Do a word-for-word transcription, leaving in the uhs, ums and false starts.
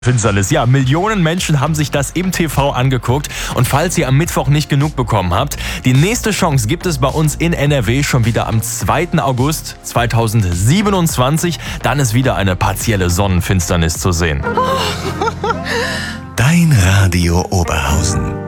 Finsternis. Ja, Millionen Menschen haben sich das im T V angeguckt. Und falls ihr am Mittwoch nicht genug bekommen habt, die nächste Chance gibt es bei uns in N R W schon wieder am zweiten August zweitausendsiebenundzwanzig. Dann ist wieder eine partielle Sonnenfinsternis zu sehen. Dein Radio Oberhausen.